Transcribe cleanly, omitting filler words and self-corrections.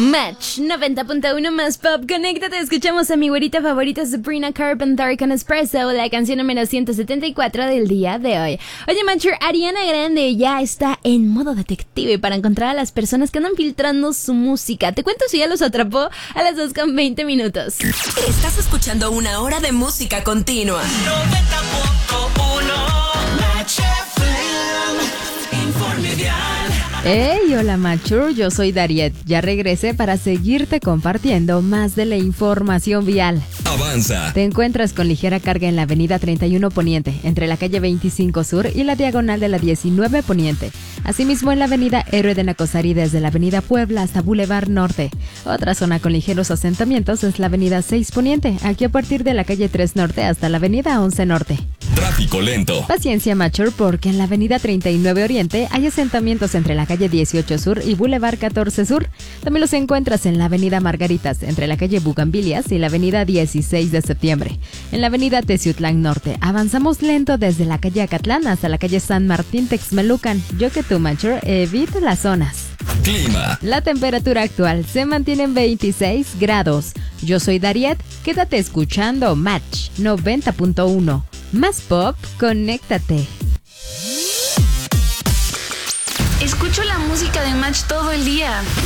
Match 90.1 más pop. Conéctate, escuchamos a mi güerita favorita Sabrina Carpenter con Espresso, la canción número 174 del día de hoy. Oye, Matcher, Ariana Grande ya está en modo detective para encontrar a las personas que andan filtrando su música. Te cuento si ya los atrapó a las 2:20. Estás escuchando una hora de música continua. 90.1 Match FM, Informe Vial. Hey, hola Mature, yo soy Dariet. Ya regresé para seguirte compartiendo más de la información vial. Avanza. Te encuentras con ligera carga en la avenida 31 Poniente, entre la calle 25 Sur y la diagonal de la 19 Poniente. Asimismo en la avenida Héroe de Nacosari desde la avenida Puebla hasta Boulevard Norte. Otra zona con ligeros asentamientos es la avenida 6 Poniente, aquí a partir de la calle 3 Norte hasta la avenida 11 Norte. Tráfico lento. Paciencia, Mature, porque en la avenida 39 Oriente hay asentamientos entre la calle 18 Sur y Boulevard 14 Sur. También los encuentras en la avenida Margaritas, entre la calle Bugambilias y la avenida 16 de septiembre. En la avenida Teciutlán Norte, avanzamos lento desde la calle Acatlán hasta la calle San Martín Texmelucan. Yo que tú, Mature, evita las zonas. Clima. La temperatura actual se mantiene en 26 grados. Yo soy Dariet, quédate escuchando Match 90.1. Más pop, conéctate. Escucho la música de Match todo el día.